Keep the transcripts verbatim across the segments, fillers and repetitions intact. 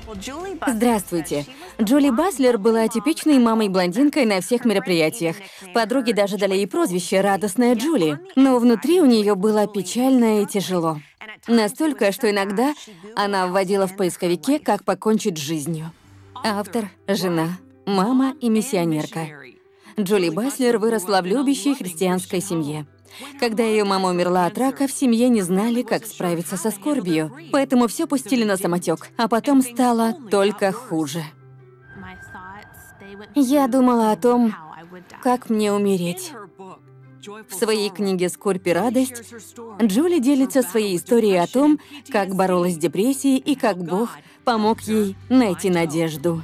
Здравствуйте. Джули Баслер была типичной мамой-блондинкой на всех мероприятиях. Подруги даже дали ей прозвище «Радостная Джули». Но внутри у нее было печально и тяжело. Настолько, что иногда она вводила в поисковике «Как покончить с жизнью». Автор, жена, мама и миссионерка. Джули Баслер выросла в любящей христианской семье. Когда ее мама умерла от рака, в семье не знали, как справиться со скорбью, поэтому все пустили на самотек, а потом стало только хуже. Я думала о том, как мне умереть. В своей книге «Скорбь и радость» Джули делится своей историей о том, как боролась с депрессией и как Бог помог ей найти надежду.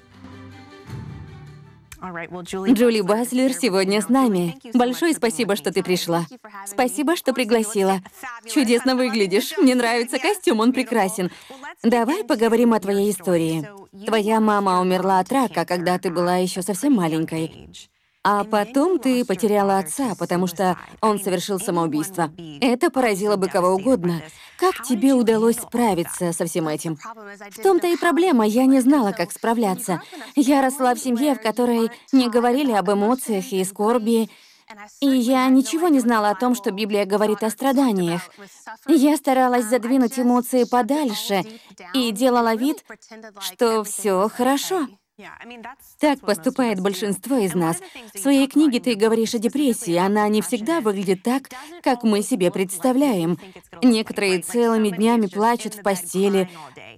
Джули Баслер сегодня с нами. Большое спасибо, что ты пришла. Спасибо, что пригласила. Чудесно выглядишь. Мне нравится костюм, он прекрасен. Давай поговорим о твоей истории. Твоя мама умерла от рака, когда ты была еще совсем маленькой. А потом ты потеряла отца, потому что он совершил самоубийство. Это поразило бы кого угодно. Как тебе удалось справиться со всем этим? В том-то и проблема, я не знала, как справляться. Я росла в семье, в которой не говорили об эмоциях и скорби, и я ничего не знала о том, что Библия говорит о страданиях. Я старалась задвинуть эмоции подальше и делала вид, что все хорошо. Так поступает большинство из нас. В своей книге ты говоришь о депрессии. Она не всегда выглядит так, как мы себе представляем. Некоторые целыми днями плачут в постели.